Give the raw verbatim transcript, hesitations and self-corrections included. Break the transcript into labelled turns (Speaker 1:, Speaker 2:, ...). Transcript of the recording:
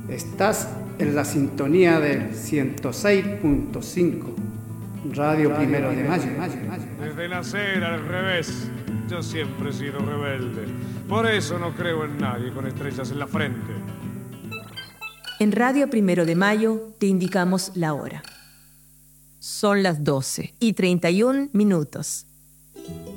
Speaker 1: Estás en la sintonía del ciento seis punto cinco, Radio Primero de Mayo.
Speaker 2: Desde nacer al revés, yo siempre he sido rebelde. Por eso no creo en nadie con estrellas en la frente.
Speaker 3: En Radio Primero de Mayo te indicamos la hora. Son las doce y treinta y un minutos.